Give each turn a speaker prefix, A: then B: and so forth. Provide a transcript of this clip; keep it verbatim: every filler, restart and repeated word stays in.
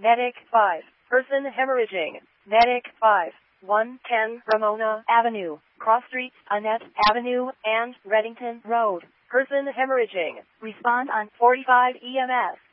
A: Medic five. Person hemorrhaging. Medic five. one ten Ramona Avenue, Cross Street, Annette Avenue, and Reddington Road. Person hemorrhaging. Respond on forty-five E M S.